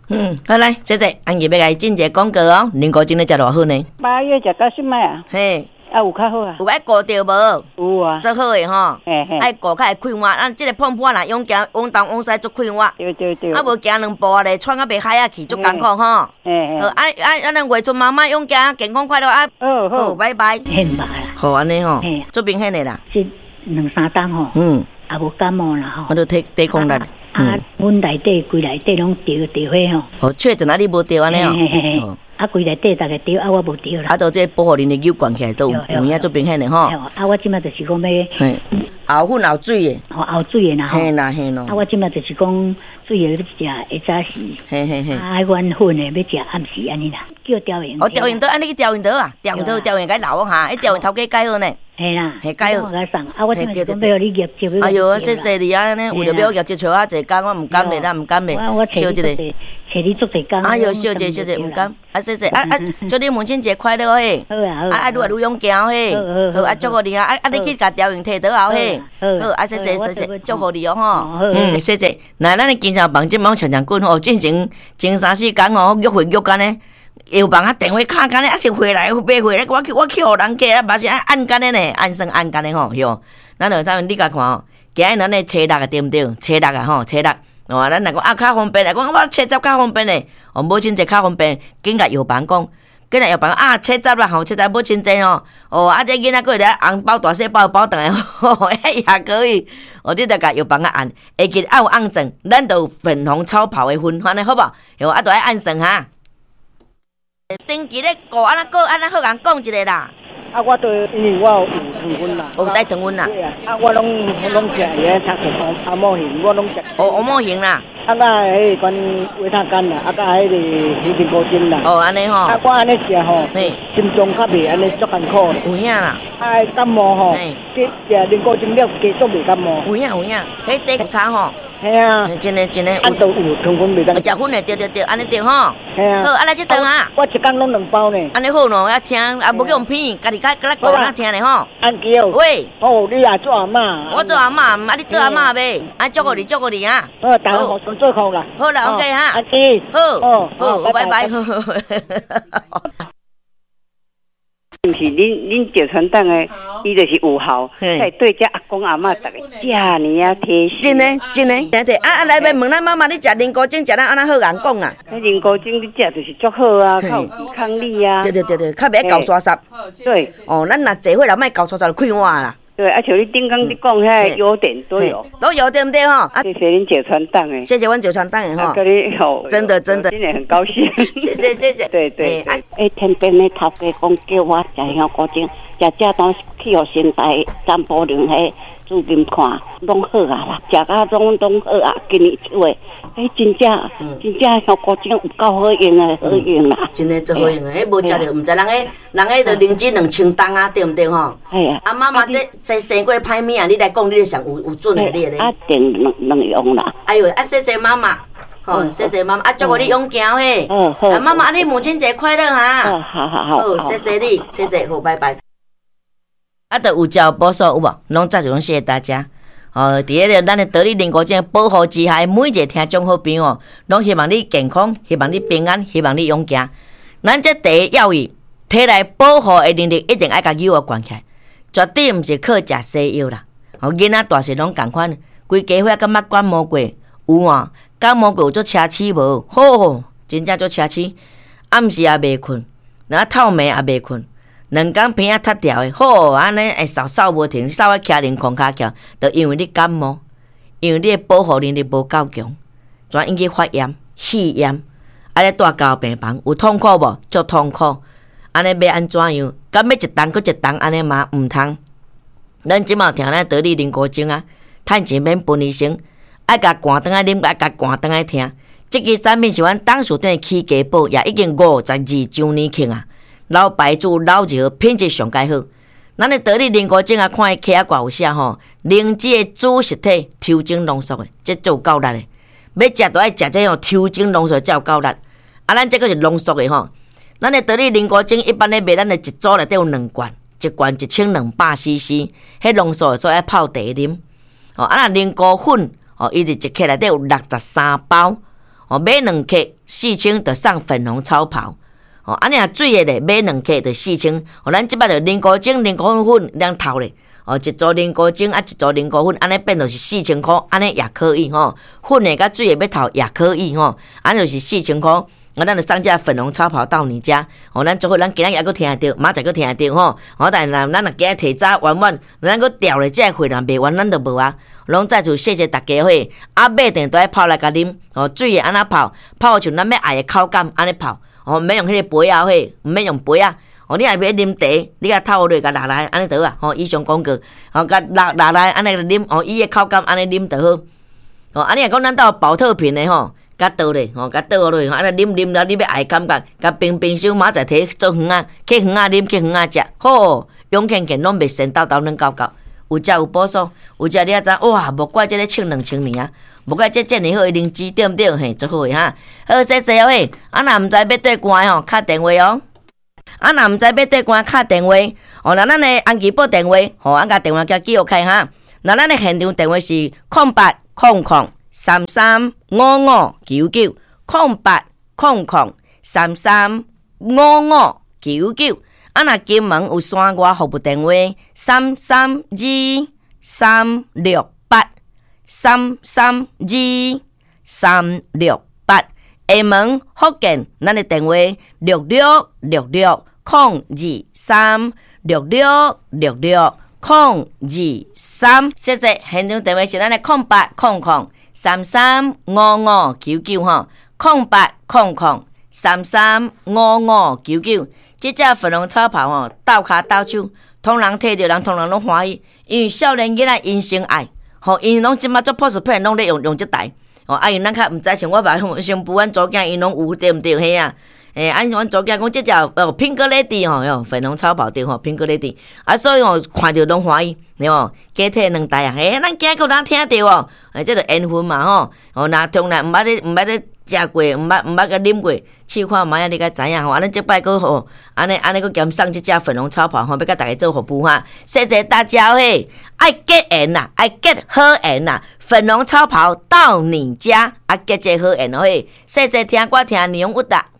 好来，姐姐，俺日要来进一个广告哦。林国精你食偌好呢 8月食到10摆啊？ 嘿， 有较好啊？ 有爱顾着无？ 有啊， 做好诶吼，爱顾较会快活。咱即个碰破啦，勇行往东往西足快活。 对。 啊，无行2步啊咧，喘啊袂海啊去，足艰苦吼。好，咱月春妈妈勇行，健康快乐啊！好，拜拜。 很麻啦。 好安尼吼，足明显诶啦。 这2-3天吼，也无感冒啦吼。 我都抵抗力。 阮内底规内底拢着血吼。 哦，确诊啊，你无着安尼哦。 啊，规内底大家着，我无着啦。 啊，到这保护力的有关起来都有影足明显的吼。 啊，我即摆就是讲要熬粉熬水的。 熬水的啦吼。 嘿啦嘿咯。 啊，我即摆就是讲水的要食下早时。 嘿。 啊，阮粉的要食暗时安尼啦。叫调盐。 哦，调盐刀，安尼去调盐刀啊？调盐该留哈，迄调盐头家改好呢。 嘿啦， 嘿改好。 我甲送，啊，我即摆就要互你业绩。 哎呦，谢谢你啊！呢，为了要业绩找啊，一工我毋甘咧，毋甘咧。小一个， 找你做一工。 哎呦，小姐，毋甘。啊，谢谢啊！祝你母亲节快乐嘿！ 好啊， 啊，愈来愈勇敢嘿！好啊，祝福你啊！啊，你去甲调盐摕倒后嘿！好啊，谢谢，祝福你哦吼！谢谢。那咱的经常房即忙常滚吼，进前前3-4工吼，约干呢。药房啊，电话卡干咧，啊是回来买回来，我去互人家啊，嘛是按干咧呢，按算按干咧吼，哟。咱就咱你甲看吼，今日咱咧初6啊，对毋对？初6啊吼，初6。哦，咱来讲啊，较方便来讲，我初10较方便咧。哦，母亲节较方便，紧甲药房讲，紧甲药房啊，初10啦吼，初10母亲节吼。哦，啊这囡仔过来红包大细包包倒来，吼，也可以。哦，你得甲药房啊按，会记啊有按算，咱就粉红超跑的分，安尼好无？哟，啊，都爱按算哈。登记咧过安怎过安怎好人讲一个啦。 啊，我都因为我有糖分啦。 有带糖分啦。 啊，我拢食伊个阿毛型，我拢食。 阿毛型啦。 啊，甲迄款维他干啦，啊，甲迄个鱼鳞果精啦。 哦，安尼吼。啊， 我安尼食吼，心脏较袂安尼足艰苦。 有影啦。 啊，感冒吼，去食鳞果精了，加足袂感冒。 有影，迄地有差吼。 系啊， 真诶。 啊，都有糖分袂当。 食粉诶，对，安尼对吼。 系啊。 好，安尼即顿啊。 我一工拢2包呢。 安尼好喏，要听，啊，无去用片，家己甲咱讲咱听咧吼。 安桥。 喂。 哦，你也做阿嬷。 我做阿嬷，啊，你做阿嬷呗。啊，祝福你啊。 好，大家互相做好啦。 好啦 ，OK 哈。 安琪。 好，拜拜。 毋是恁赵传党诶，伊就是有效，在对遮阿公阿嬷逐个遮尼啊贴心。 真诶，对。啊，来要问咱妈妈，你食灵果精食咱安怎好人讲啊？ 迄灵果精你食就是足好啊，较有抵抗力啊。 对，较袂搞沙沙。 对。 哦，咱若坐伙了，莫搞沙沙就快活啦。 对，啊，像你顶工你讲遐优点都有， 对不对吼？ 谢谢恁赵传党诶， 谢谢阮赵传党诶吼， 跟你吼， 真的， 真的很高兴， 谢谢， 对，天边的头家讲叫我食香果精，食当去互身体散步量迄注金看，拢好啊啦，食甲拢好啊，今年出诶，真正香果精有够好用诶，好用啦， 真诶最好用诶，迄无食着毋知人诶着灵芝2000担啊，对毋对吼？系啊，啊妈妈这生过歹物啊，你来讲，你上有准诶，你咧。 啊，定能用啦。 哎呦，啊谢谢妈妈，吼，谢谢妈妈，啊祝福你勇敢嘿。好。啊妈妈，你母亲节快乐哈。好。好，谢谢你，谢谢，好，拜拜。啊，都有照补数有无？拢早就拢谢谢大家。哦，伫个咱的得力灵果精保护之下，每一个听众好朋友，拢希望你健康，希望你平安，希望你勇敢。咱这第一要义，体内保护的能力一定爱甲幼儿关起来，绝对毋是靠食西药啦。哦，囡仔大细拢共款，规家伙感觉感冒过，有啊，感冒过有足奢侈无？好，真正足奢侈。暗时也袂困，然后透暝也袂困。2工鼻仔塌掉的，好安尼会扫无停，扫啊徛连空骹桥，就因为你感冒，因为你的保护能力无够强，转引起发炎、肺炎，啊咧住到病房，有痛苦无？足痛苦，安尼要安怎样？敢要一重搁一重安尼嘛毋通。咱即马听咱得力灵果精啊，趁钱免分医生，爱甲寒顿来啉，爱甲寒顿来听。即支产品是阮董事长起家宝，也已经52周年庆啊。老牌子老热，品质上介好。咱的得力灵果精啊，看伊壳挂有写吼，灵芝的主实体抽精浓缩的，这足有够力的。要食都爱食这种抽精浓缩才有够力。啊，咱这个是浓缩的吼。咱的得力灵果精一般咧卖，咱的一组内底有2罐，一罐1200cc，迄浓缩的所以爱泡茶啉。哦，啊，灵果粉哦，伊是一克内底有63包。 买2克4000就送粉红超跑。安尼水的咧买2克就4000，咱即摆就凝固精、凝固粉两头咧。一组凝固精一组凝固粉，安尼变就是4000块，安尼也可以粉的甲水的要头也可以安尼就是4000块。咱就送这粉红超跑到你家咱做伙咱今仔也搁听着，明仔搁听着但咱若今日提早完完，咱搁调咧这货若卖完，咱就无啊。拢再次谢谢大家伙，买定都爱泡来甲啉水的安那泡像咱要爱的口感安尼泡毋免用迄个杯啊毋免用杯啊。你若要啉茶，你甲透落甲拿来安尼得啊。以上讲过甲拿来安尼啉伊的口感安尼啉就好安尼若讲咱倒保特瓶的甲倒咧甲倒落去安尼啉了你要爱感觉，甲冰箱明仔摕做园仔去园仔啉，去园仔食好，永健健拢袂先斗软搞搞，有食有补数，有食你也知哇，无怪这个庆2000年啊，无怪这尔好的灵芝对毋对？嘿，足好诶哈。好，谢谢喂，若毋知要对关敲电话若毋知要对关敲电话若咱的安吉报电话甲电话叫记录开哈。若咱的现场电话是0800335599，0800335599。若金门有山外服务电话332368，332368。厦门福建咱的电话66660236660623。谢谢，现场电话是咱的0800335599，0800335599。这只粉红超跑斗骹斗手，通人摕着人，通人拢欢喜，因为少年囡仔因先爱，因拢即马做 postpaid 拢咧用这台，因咱较毋知像我爸先扶阮祖囝，因拢有对毋对？嘿啊，阮祖囝讲这只Pink Lady 粉红超跑对Pink Lady， 所以看着拢欢喜，加摕2台啊，咱今个人听着这就缘分嘛若从来毋捌咧食过，毋捌甲啉过，试看卖你甲知影咱即摆个安尼个兼送即只粉红超跑要甲大家做服务哈。谢谢大家嘿，爱结缘啦，爱结好缘啦，粉红超跑到你家结这好缘嘿。谢谢听歌听内容有达。